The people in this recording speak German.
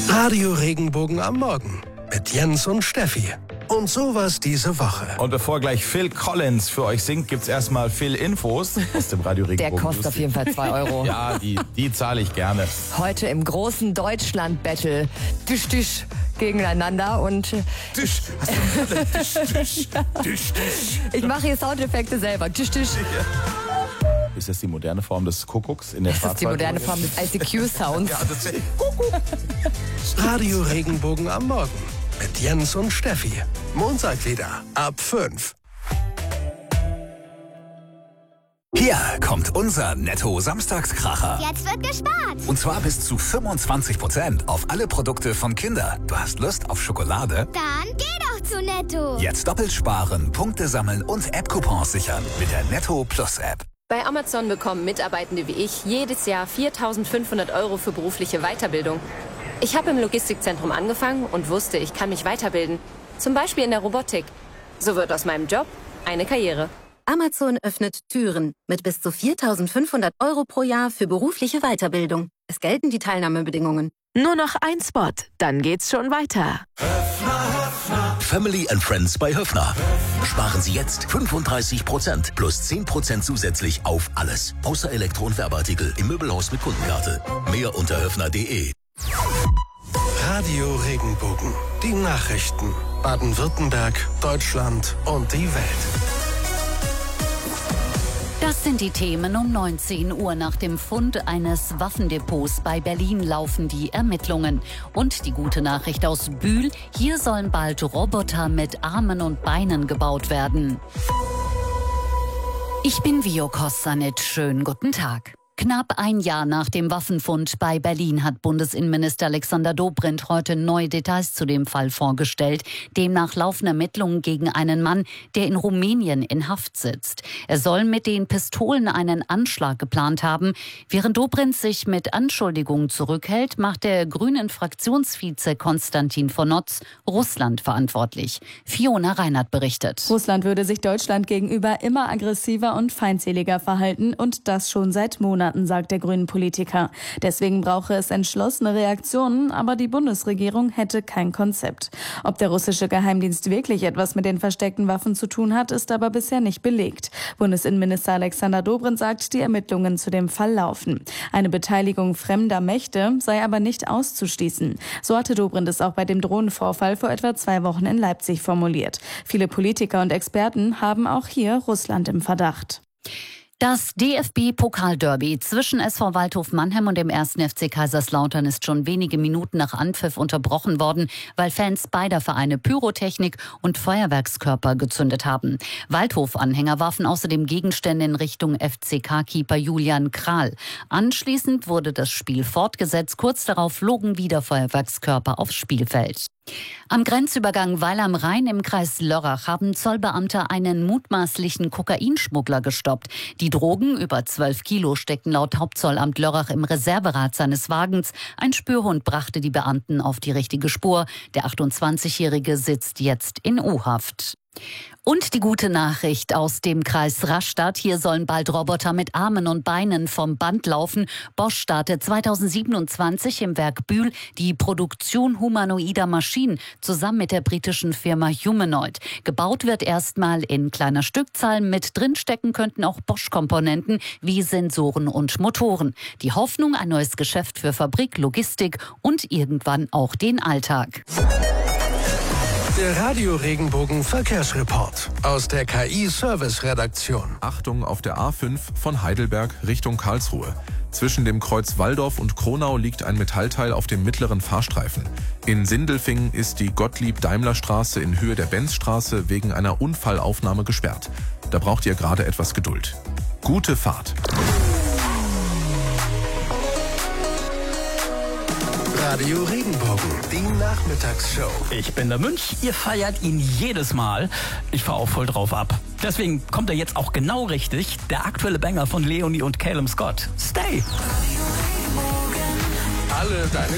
Radio Regenbogen am Morgen mit Jens und Steffi. Und sowas diese Woche. Und bevor gleich Phil Collins für euch singt, gibt's erstmal Phil Infos aus dem Radio Regenbogen. Der kostet auf jeden Fall 2 Euro. Ja, die zahle ich gerne. Heute im großen Deutschland-Battle. Tisch gegeneinander und... Tisch. Ich mache hier Soundeffekte selber. Tisch. Ist das die moderne Form des Kuckucks in der Das ist die moderne Form des ICQ-Sounds. Ja, das ist Kuckuck. Radio Regenbogen am Morgen mit Jens und Steffi. Montag wieder ab 5. Hier kommt unser Netto-Samstagskracher. Jetzt wird gespart. Und zwar bis zu 25% auf alle Produkte von Kinder. Du hast Lust auf Schokolade? Dann geh doch zu Netto. Jetzt doppelt sparen, Punkte sammeln und App-Coupons sichern mit der Netto Plus App. Bei Amazon bekommen Mitarbeitende wie ich jedes Jahr 4.500 Euro für berufliche Weiterbildung. Ich habe im Logistikzentrum angefangen und wusste, ich kann mich weiterbilden. Zum Beispiel in der Robotik. So wird aus meinem Job eine Karriere. Amazon öffnet Türen mit bis zu 4.500 Euro pro Jahr für berufliche Weiterbildung. Es gelten die Teilnahmebedingungen. Nur noch ein Spot, dann geht's schon weiter. Family and Friends bei Höffner. Sparen Sie jetzt 35% plus 10% zusätzlich auf alles. Außer Elektro- und Werbeartikel im Möbelhaus mit Kundenkarte. Mehr unter höffner.de. Radio Regenbogen. Die Nachrichten. Baden-Württemberg, Deutschland und die Welt. Das sind die Themen um 19 Uhr. Nach dem Fund eines Waffendepots bei Berlin laufen die Ermittlungen. Und die gute Nachricht aus Bühl, hier sollen bald Roboter mit Armen und Beinen gebaut werden. Ich bin Vio Kossanit. Schönen guten Tag. Knapp ein Jahr nach dem Waffenfund bei Berlin hat Bundesinnenminister Alexander Dobrindt heute neue Details zu dem Fall vorgestellt. Demnach laufen Ermittlungen gegen einen Mann, der in Rumänien in Haft sitzt. Er soll mit den Pistolen einen Anschlag geplant haben. Während Dobrindt sich mit Anschuldigungen zurückhält, macht der grünen Fraktionsvize Konstantin von Notz Russland verantwortlich. Fiona Reinhardt berichtet. Russland würde sich Deutschland gegenüber immer aggressiver und feindseliger verhalten und das schon seit Monaten, sagt der grünen Politiker. Deswegen brauche es entschlossene Reaktionen, aber die Bundesregierung hätte kein Konzept. Ob der russische Geheimdienst wirklich etwas mit den versteckten Waffen zu tun hat, ist aber bisher nicht belegt. Bundesinnenminister Alexander Dobrindt sagt, die Ermittlungen zu dem Fall laufen. Eine Beteiligung fremder Mächte sei aber nicht auszuschließen. So hatte Dobrindt es auch bei dem Drohnenvorfall vor etwa 2 Wochen in Leipzig formuliert. Viele Politiker und Experten haben auch hier Russland im Verdacht. Das DFB-Pokalderby zwischen SV Waldhof Mannheim und dem 1. FC Kaiserslautern ist schon wenige Minuten nach Anpfiff unterbrochen worden, weil Fans beider Vereine Pyrotechnik und Feuerwerkskörper gezündet haben. Waldhof-Anhänger warfen außerdem Gegenstände in Richtung FCK-Keeper Julian Kral. Anschließend wurde das Spiel fortgesetzt. Kurz darauf flogen wieder Feuerwerkskörper aufs Spielfeld. Am Grenzübergang Weil am Rhein im Kreis Lörrach haben Zollbeamte einen mutmaßlichen Kokainschmuggler gestoppt. Die Drogen, über 12 Kilo, steckten laut Hauptzollamt Lörrach im Reserverad seines Wagens. Ein Spürhund brachte die Beamten auf die richtige Spur. Der 28-Jährige sitzt jetzt in U-Haft. Und die gute Nachricht aus dem Kreis Rastatt. Hier sollen bald Roboter mit Armen und Beinen vom Band laufen. Bosch startet 2027 im Werk Bühl die Produktion humanoider Maschinen zusammen mit der britischen Firma Humanoid. Gebaut wird erstmal in kleiner Stückzahl. Mit drinstecken könnten auch Bosch-Komponenten wie Sensoren und Motoren. Die Hoffnung, ein neues Geschäft für Fabrik, Logistik und irgendwann auch den Alltag. Der Radio Regenbogen Verkehrsreport aus der KI-Service-Redaktion. Achtung auf der A5 von Heidelberg Richtung Karlsruhe. Zwischen dem Kreuz Walldorf und Kronau liegt ein Metallteil auf dem mittleren Fahrstreifen. In Sindelfingen ist die Gottlieb-Daimler-Straße in Höhe der Benzstraße wegen einer Unfallaufnahme gesperrt. Da braucht ihr gerade etwas Geduld. Gute Fahrt. Radio Regenbogen, die Nachmittagsshow. Ich bin der Münch, ihr feiert ihn jedes Mal. Ich fahr auch voll drauf ab. Deswegen kommt er jetzt auch genau richtig, der aktuelle Banger von Leonie und Calum Scott. Stay! Alle deine